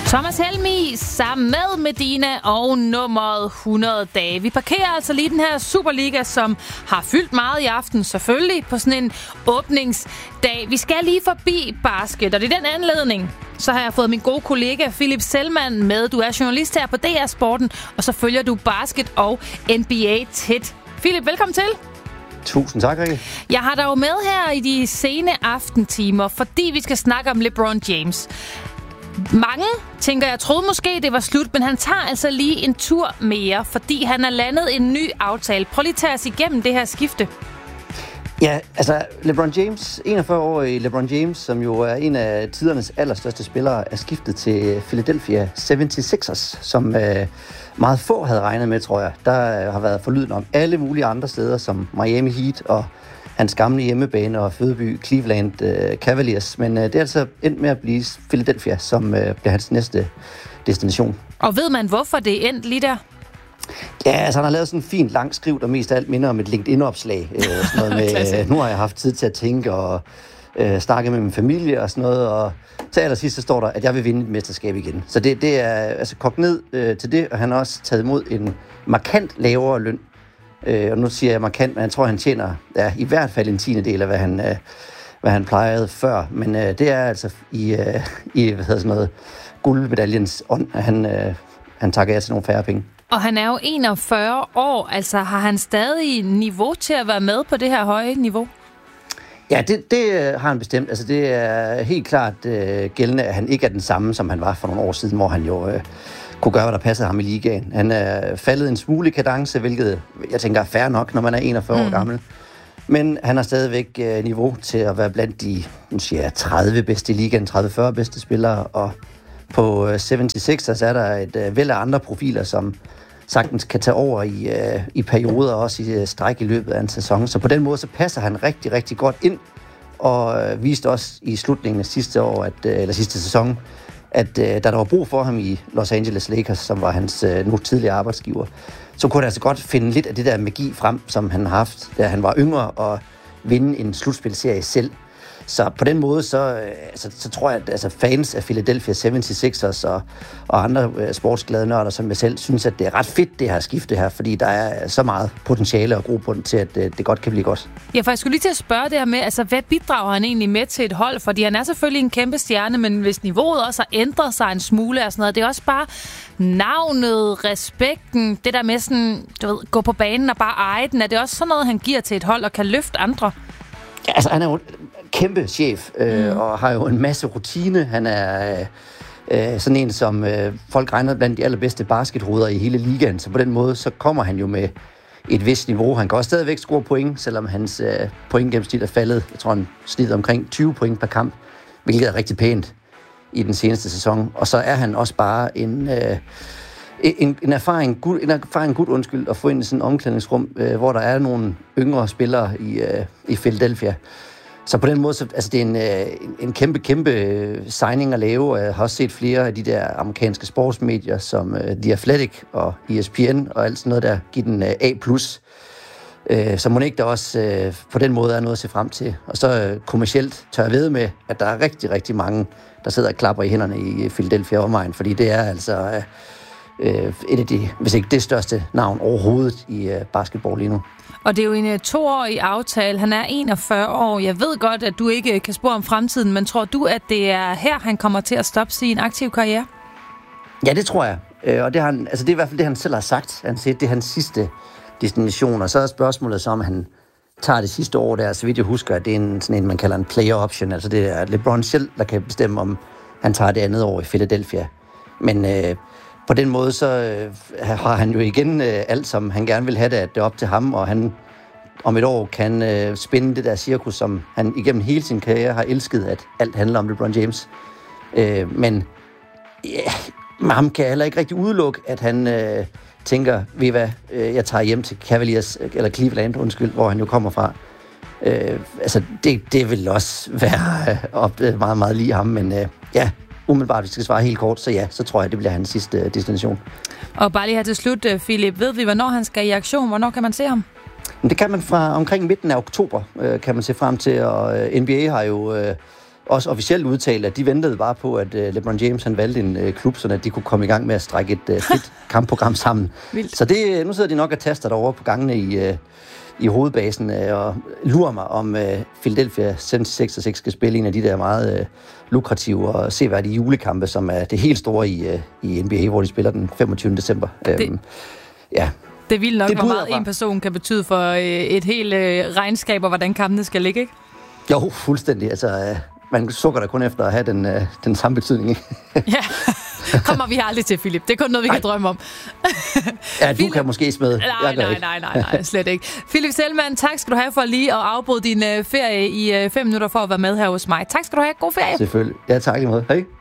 Thomas Helmig sammen med Medina og nummeret 100 dage. Vi parkerer altså lige den her Superliga, som har fyldt meget i aften, selvfølgelig på sådan en åbningsdag. Vi skal lige forbi basket, og det er den anledning. Så har jeg fået min gode kollega Philip Selman med. Du er journalist her på DR Sporten, og så følger du basket og NBA tæt. Philip, velkommen til. Tusind tak, Rikke. Jeg har dig jo med her i de sene aftentimer, fordi vi skal snakke om LeBron James. Mange tænker, jeg troede måske, det var slut, men han tager altså lige en tur mere, fordi han har landet en ny aftale. Prøv lige at tage os igennem det her skifte. Ja, altså LeBron James, 41-årig LeBron James, som jo er en af tidernes allerstørste spillere, er skiftet til Philadelphia 76ers, som meget få havde regnet med, tror jeg. Der har været forlyden om alle mulige andre steder, som Miami Heat og hans gamle hjemmebane og fødeby Cleveland Cavaliers. Men det er altså endt med at blive Philadelphia, som bliver hans næste destination. Og ved man, hvorfor det er endt lige der? Ja, altså han har lavet sådan en fint lang skriv, der mest af alt minder om et LinkedIn-opslag. Sådan noget med, nu har jeg haft tid til at tænke og snakke med min familie og sådan noget. Og til allersidst så står der, at jeg vil vinde et mesterskab igen. Så det er altså kogt ned til det, og han har også taget imod en markant lavere løn. Og nu siger jeg markant, men jeg tror, han tjener i hvert fald en 10. af, hvad han plejede før. Men det er altså i guldmedaljens ånd, at han takker jer til nogle færre penge. Og han er jo 41 år, altså har han stadig niveau til at være med på det her høje niveau? Ja, det har han bestemt. Altså det er helt klart gældende, at han ikke er den samme, som han var for nogle år siden, hvor han jo kunne gøre, hvad der passede ham i ligaen. Han er faldet en smule i kadence, hvilket jeg tænker er fair nok, når man er 41 år gammel. Men han har stadigvæk niveau til at være blandt de 30 bedste i ligaen, 30-40 bedste spillere, og på 76ers er der et væld af andre profiler, som sagtens kan tage over i perioder, også i stræk i løbet af en sæson. Så på den måde, så passer han rigtig, rigtig godt ind, og viste også i slutningen af sidste sæson, at da der var brug for ham i Los Angeles Lakers, som var hans nu tidligere arbejdsgiver, så kunne han altså godt finde lidt af det der magi frem, som han har haft, da han var yngre, og vinde en slutspilserie selv. Så på den måde, så tror jeg, at fans af Philadelphia 76ers og andre sportsglade nørder, som jeg selv, synes, at det er ret fedt, det her skifte her, fordi der er så meget potentiale og grobund til, at det godt kan blive godt. Ja, for jeg skulle lige til at spørge det her med, altså hvad bidrager han egentlig med til et hold? Fordi han er selvfølgelig en kæmpe stjerne, men hvis niveauet også har ændret sig en smule og sådan noget, det er også bare navnet, respekten, det der med sådan, gå på banen og bare eje den, er det også sådan noget, han giver til et hold og kan løfte andre? Ja, altså han er jo kæmpe chef, og har jo en masse rutine. Han er sådan en, som folk regner blandt de allerbedste baskethoveder i hele ligaen. Så på den måde, så kommer han jo med et vist niveau. Han kan også stadigvæk score point, selvom hans pointgennemsnit er faldet. Jeg tror, han snitter omkring 20 point per kamp, hvilket er rigtig pænt i den seneste sæson. Og så er han også bare en erfaren gut, at få ind i sådan et omklædningsrum, hvor der er nogle yngre spillere i Philadelphia. Så på den måde, det er en kæmpe signing at lave. Jeg har også set flere af de der amerikanske sportsmedier, som The Athletic og ESPN og alt sådan noget, der giver den A+. Så må ikke der også på den måde er noget at se frem til. Og så kommercielt tør jeg ved med, at der er rigtig, rigtig mange, der sidder og klapper i hænderne i Philadelphia omegn, fordi det er altså et af de, hvis ikke det største navn overhovedet i basketball lige nu. Og det er jo en 2-årig aftale. Han er 41 år. Jeg ved godt, at du ikke kan spå om fremtiden, men tror du, at det er her, han kommer til at stoppe sin aktive karriere? Ja, det tror jeg. Og det, det er i hvert fald det, han selv har sagt. Han siger, det er hans sidste destination. Og så er spørgsmålet så, om han tager det sidste år der. Så vidt jeg husker, at det er sådan en, man kalder en player option. Altså det er LeBron selv, der kan bestemme, om han tager det andet år i Philadelphia. Men på den måde, så har han jo igen alt, som han gerne vil have det er op til ham, og han om et år kan spinde det der cirkus, som han igennem hele sin karriere har elsket, at alt handler om LeBron James. Men ham kan jeg heller ikke rigtig udelukke, at han tænker, ved hvad, jeg tager hjem til Cavaliers, eller Cleveland, hvor han jo kommer fra. Det vil også være meget, meget lige ham, men umiddelbart, hvis vi skal svare helt kort, så tror jeg, det bliver hans sidste destination. Og bare lige her til slut, Philip, ved vi, hvornår han skal i aktion? Hvornår kan man se ham? Det kan man fra omkring midten af oktober, kan man se frem til, og NBA har jo også officielt udtalt, at de ventede bare på, at LeBron James han valgte en klub, så at de kunne komme i gang med at strække et fedt kampprogram sammen. Vildt. Så nu sidder de nok og taster derovre på gangene i hovedbasen og lurer mig, om Philadelphia 76ers skal spille en af de der meget lukrative og seværdige julekampe, som er det helt store i NBA, hvor de spiller den 25. december. Ja. Det er vildt nok, hvor meget en person kan betyde for et helt regnskab, og hvordan kampene skal ligge, ikke? Jo, fuldstændig. Altså, man sukker da kun efter at have den samme betydning, ikke? Ja, kommer vi aldrig til, Philip. Det er kun noget, vi kan drømme om. Ja, du kan måske smide. Nej, slet ikke. Philip Selman, tak skal du have for lige at afbryde din ferie i 5 minutter for at være med her hos mig. Tak skal du have. God ferie. Selvfølgelig. Ja, tak lige måde. Hej.